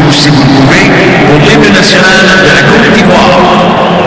pour, si vous le pouvez, pour l'hymne national de la Côte d'Ivoire.